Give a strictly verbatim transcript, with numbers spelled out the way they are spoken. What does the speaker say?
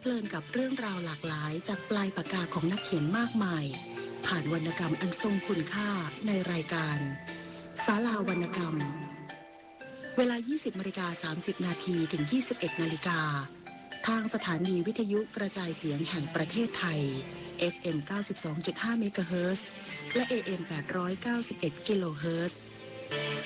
ลินกับเรื่องราวหลากหลายจากปลายปากกาของนักเขียนมากมายผ่านวรรณกรรมอันทรงคุณค่าในรายการศาลาวรรณกรรมเวลา ยี่สิบนาฬิกาสามสิบนาทีถึง ยี่สิบเอ็ดนาฬิกาทางสถานีวิทยุกระจายเสียงแห่งประเทศไทย เอฟ เอ็ม เก้าสิบสองจุดห้า เมกะเฮิรตซ์และ เอ เอ็ม แปดร้อยเก้าสิบเอ็ด กิโลเฮิรตซ์